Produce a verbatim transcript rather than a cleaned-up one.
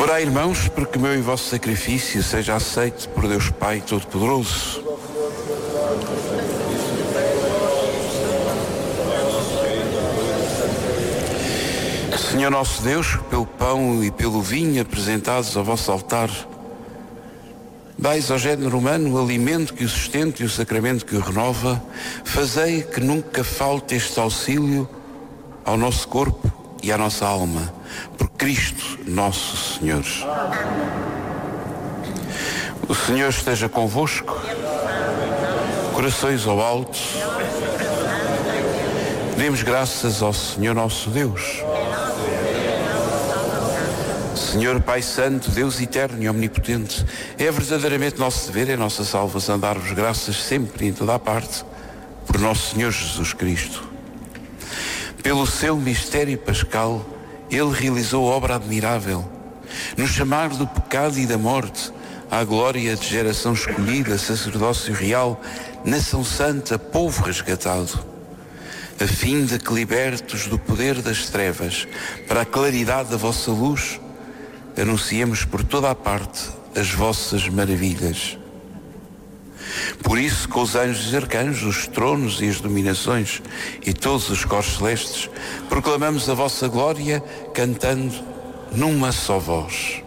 Orai, irmãos, para que o meu e vosso sacrifício seja aceito por Deus Pai Todo-Poderoso. Senhor nosso Deus, pelo pão e pelo vinho apresentados ao vosso altar, dais ao género humano o alimento que o sustenta e o sacramento que o renova. Fazei que nunca falte este auxílio ao nosso corpo e à nossa alma, por Cristo nosso Senhor. O Senhor esteja convosco, corações ao alto. Demos graças ao Senhor nosso Deus. Senhor Pai Santo, Deus eterno e omnipotente, é verdadeiramente nosso dever, é nossa salvação dar-vos graças sempre e em toda a parte, por nosso Senhor Jesus Cristo. Pelo seu mistério pascal, Ele realizou obra admirável, no chamar do pecado e da morte à glória de geração escolhida, sacerdócio real, nação santa, povo resgatado, a fim de que, libertos do poder das trevas para a claridade da vossa luz, anunciemos por toda a parte as vossas maravilhas. Por isso, com os anjos e arcanjos, os tronos e as dominações e todos os coros celestes, proclamamos a vossa glória, cantando numa só voz.